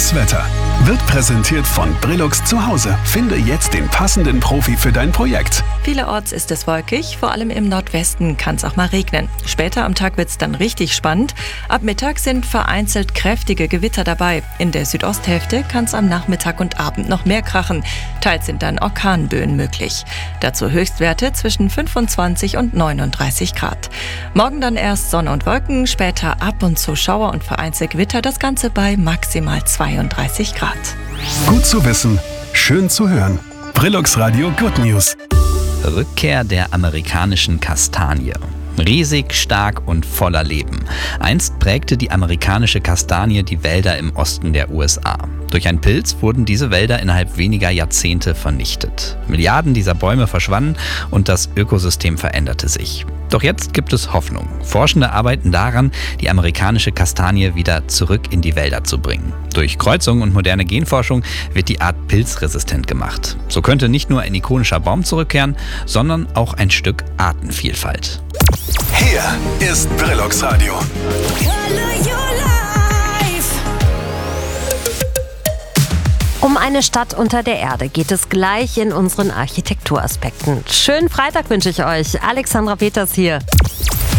Das Wetter wird präsentiert von Brillux zu Hause. Finde jetzt den passenden Profi für dein Projekt. Vielerorts ist es wolkig, vor allem im Nordwesten kann es auch mal regnen. Später am Tag wird es dann richtig spannend. Ab Mittag sind vereinzelt kräftige Gewitter dabei. In der Südosthälfte kann es am Nachmittag und Abend noch mehr krachen. Teils sind dann Orkanböen möglich. Dazu Höchstwerte zwischen 25 und 39 Grad. Morgen dann erst Sonne und Wolken, später ab und zu Schauer und vereinzelt Gewitter. Das Ganze bei maximal 32 Grad. Gut zu wissen, schön zu hören. Brillux Radio Good News. Rückkehr der amerikanischen Kastanie. Riesig, stark und voller Leben. Einst prägte die amerikanische Kastanie die Wälder im Osten der USA. Durch einen Pilz wurden diese Wälder innerhalb weniger Jahrzehnte vernichtet. Milliarden dieser Bäume verschwanden und das Ökosystem veränderte sich. Doch jetzt gibt es Hoffnung. Forschende arbeiten daran, die amerikanische Kastanie wieder zurück in die Wälder zu bringen. Durch Kreuzung und moderne Genforschung wird die Art pilzresistent gemacht. So könnte nicht nur ein ikonischer Baum zurückkehren, sondern auch ein Stück Artenvielfalt. Hier ist Brillux Radio. Um eine Stadt unter der Erde geht es gleich in unseren Architekturaspekten. Schönen Freitag wünsche ich euch. Alexandra Peters hier.